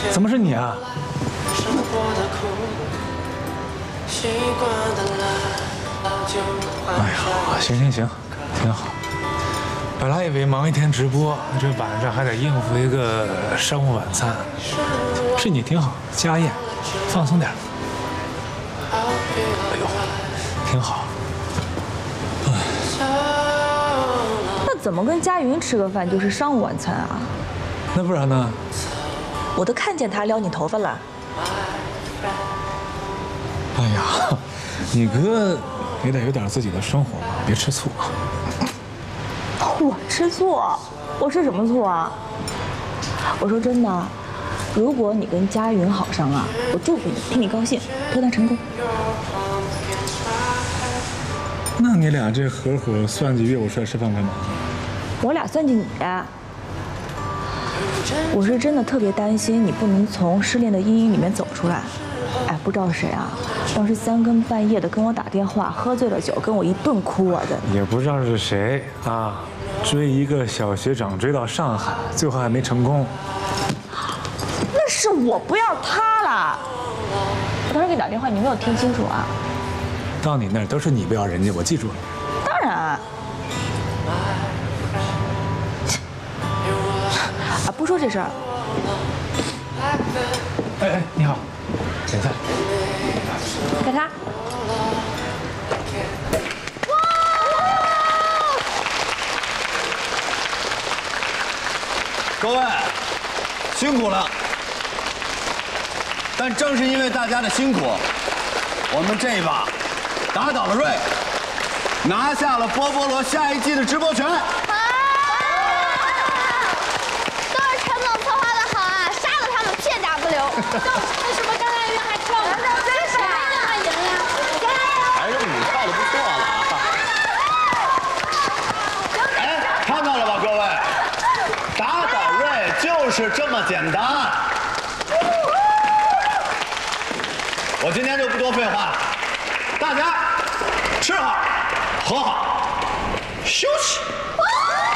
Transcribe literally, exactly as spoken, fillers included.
怎么是你啊？哎呀，行行行，挺好。本来以为忙一天直播，这晚上还得应付一个商务晚餐，是你挺好，家宴，放松点。哎呦，挺好。 那怎么跟佳云吃个饭就是商务晚餐啊？ 那不然呢？ 我都看见他撩你头发了。 哎呀，你哥也得有点自己的生活吧，别吃醋啊。 我吃醋？我吃什么醋啊？我说真的，如果你跟佳云好上啊，我祝福你，替你高兴，脱单成功。 那你俩这合伙算计约我出来吃饭干嘛？ 我俩算计你。我是真的特别担心你不能从失恋的阴影里面走出来。哎，不知道谁啊，当时三更半夜的跟我打电话，喝醉了酒跟我一顿哭啊，真的。 也不知道是谁啊，追一个小学长追到上海，最后还没成功。 那是我不要他了。我当时给你打电话，你没有听清楚啊？ 到你那儿都是你不要人家，我记住了。 当然。啊，不说这事儿。 哎哎，你好，点菜。 给他。 各位，辛苦了。但正是因为大家的辛苦，我们这一把打倒了瑞，拿下了波波罗下一季的直播权。 都是陈总策划的好啊，杀了他们，片甲不留。为什么张大云还跳舞？真是谁让他赢了？ 还是舞跳的不错了啊！哎，看到了吧，各位，打倒瑞就是这么简单。我今天就不多废话，大家吃好，喝好，休息。